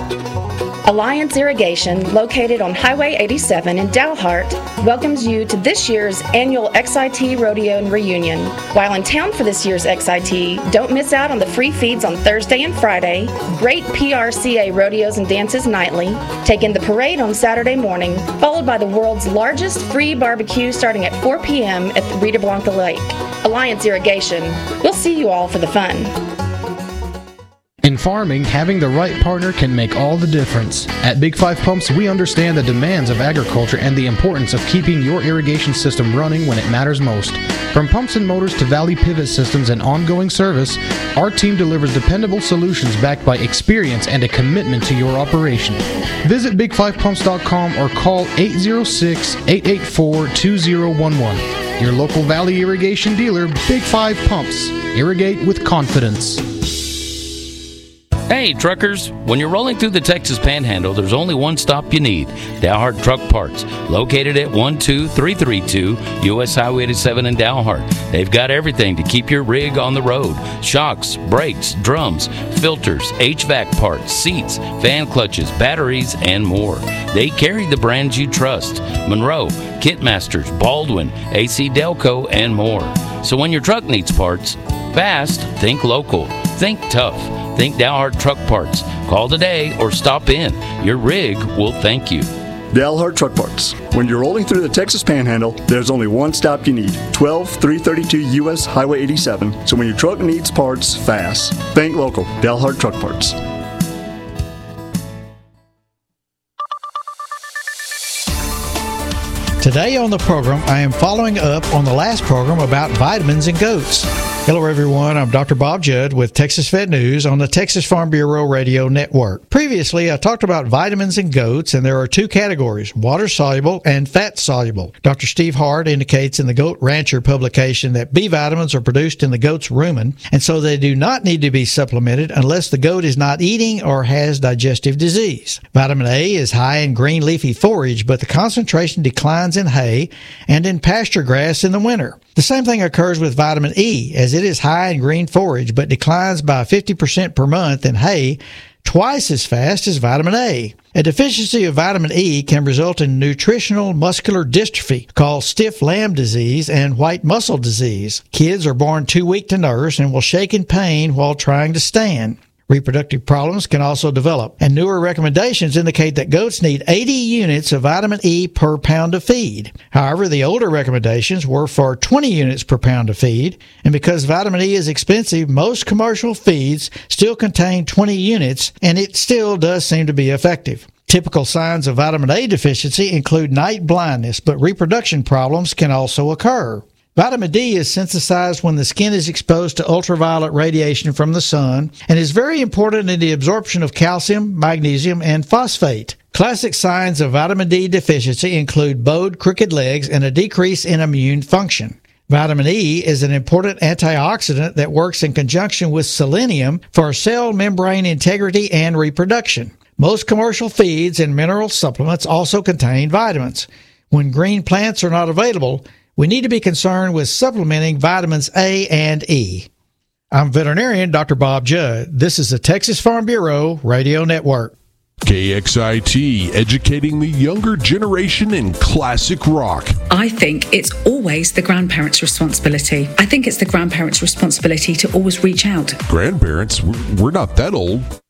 Alliance Irrigation, located on Highway 87 in Dalhart, welcomes you to this year's annual XIT Rodeo and Reunion. While in town for this year's XIT, don't miss out on the free feeds on Thursday and Friday, great PRCA rodeos and dances nightly, take in the parade on Saturday morning, followed by the world's largest free barbecue starting at 4 p.m. at the Rita Blanca Lake. Alliance Irrigation. We'll see you all for the fun. In farming, having the right partner can make all the difference. At Big 5 Pumps, we understand the demands of agriculture and the importance of keeping your irrigation system running when it matters most. From pumps and motors to valley pivot systems and ongoing service, our team delivers dependable solutions backed by experience and a commitment to your operation. Visit big5pumps.com or call 806-884-2011. Your local valley irrigation dealer, Big 5 Pumps. Irrigate with confidence. Hey, truckers, when you're rolling through the Texas Panhandle, there's only one stop you need, Dalhart Truck Parts, located at 12332 U.S. Highway 87 in Dalhart. They've got everything to keep your rig on the road: shocks, brakes, drums, filters, HVAC parts, seats, fan clutches, batteries, and more. They carry the brands you trust: Monroe, Kitmasters, Baldwin, AC Delco, and more. So when your truck needs parts, fast, think local. Think tough. Think Dalhart Truck Parts. Call today or stop in. Your rig will thank you. Dalhart Truck Parts. When you're rolling through the Texas Panhandle, there's only one stop you need: 12332 U.S. Highway 87. So when your truck needs parts, fast, think local. Dalhart Truck Parts. Today on the program, I am following up on the last program about vitamins in goats. Hello, everyone. I'm Dr. Bob Judd with Texas Vet News on the Texas Farm Bureau Radio Network. Previously, I talked about vitamins in goats, and there are two categories: water-soluble and fat-soluble. Dr. Steve Hart indicates in the Goat Rancher publication that B vitamins are produced in the goat's rumen, and so they do not need to be supplemented unless the goat is not eating or has digestive disease. Vitamin A is high in green leafy forage, but the concentration declines in hay and in pasture grass in the winter. The same thing occurs with vitamin E, as it is high in green forage but declines by 50% per month in hay, twice as fast as vitamin A. A deficiency of vitamin E can result in nutritional muscular dystrophy, called stiff lamb disease and white muscle disease. Kids are born too weak to nurse and will shake in pain while trying to stand. Reproductive problems can also develop, and newer recommendations indicate that goats need 80 units of vitamin E per pound of feed. However, the older recommendations were for 20 units per pound of feed, and because vitamin E is expensive, most commercial feeds still contain 20 units, and it still does seem to be effective. Typical signs of vitamin A deficiency include night blindness, but reproduction problems can also occur. Vitamin D is synthesized when the skin is exposed to ultraviolet radiation from the sun and is very important in the absorption of calcium, magnesium, and phosphate. Classic signs of vitamin D deficiency include bowed, crooked legs and a decrease in immune function. Vitamin E is an important antioxidant that works in conjunction with selenium for cell membrane integrity and reproduction. Most commercial feeds and mineral supplements also contain vitamins. When green plants are not available, we need to be concerned with supplementing vitamins A and E. I'm veterinarian Dr. Bob Judd. This is the Texas Farm Bureau Radio Network. KXIT, educating the younger generation in classic rock. I think it's always the grandparents' responsibility. I think it's the grandparents' responsibility to always reach out. Grandparents? We're not that old.